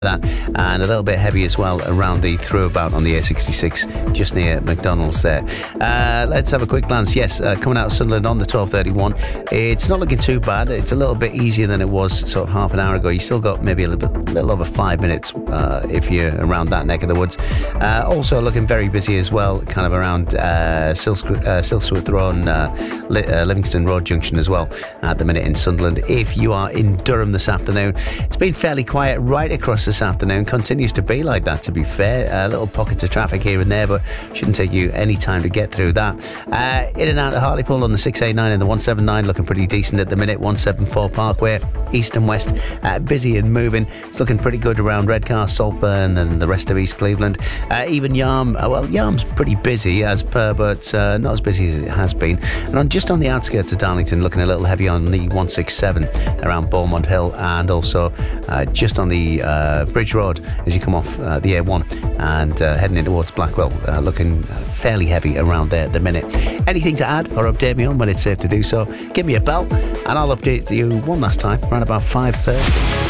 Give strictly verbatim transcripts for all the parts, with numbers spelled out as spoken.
that, and a little bit heavy as well around the throwabout on the A sixty-six just near McDonald's there. Uh, let's have a quick glance. Yes, uh, coming out of Sunderland on the twelve thirty-one, it's not looking too bad. It's a little bit easier than it was sort of half an hour ago. You still got maybe a little bit, a little over five minutes uh, if you're around that neck of the woods. Uh, also looking very busy as well, kind of around uh, Silksworth, uh, Silksworth Road and uh, Li- uh, Livingston Road Junction as well at the minute in Sunderland. If you are in Durham this afternoon, it's been fairly quiet right across the this afternoon. Continues to be like that, to be fair. Uh, little pockets of traffic here and there, but shouldn't take you any time to get through that. Uh, in and out of Hartlepool on the six eighty-nine and the one seventy-nine, looking pretty decent at the minute. one seventy-four Parkway, east and west, uh, busy and moving. It's looking pretty good around Redcar, Saltburn and the rest of East Cleveland. Uh, even Yarm, uh, well, Yarm's pretty busy as per, but uh, not as busy as it has been. And on just on the outskirts of Darlington, looking a little heavy on the one sixty-seven around Beaumont Hill, and also uh, just on the uh, Bridge Road as you come off uh, the A one and uh, heading in towards Blackwell, uh, looking fairly heavy around there at the minute. Anything to add or update me on when it's safe to do so, give me a bell and I'll update you one last time around about five thirty.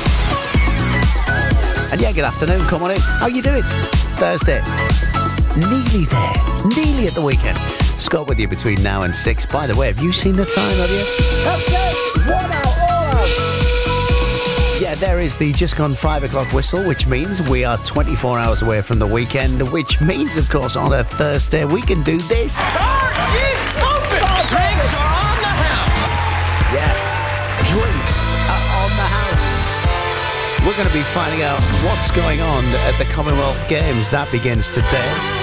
And yeah, good afternoon, come on in. How you doing? Thursday. Nearly there. Nearly at the weekend. Scott with you between now and six. By the way, have you seen the time, have you? Okay, one out, all out. Yeah, there is the just gone five o'clock whistle, which means we are twenty-four hours away from the weekend, which means, of course, on a Thursday we can do this. Bar is open! Drinks are on the house! Yeah, drinks are on the house. We're going to be finding out what's going on at the Commonwealth Games. That begins today.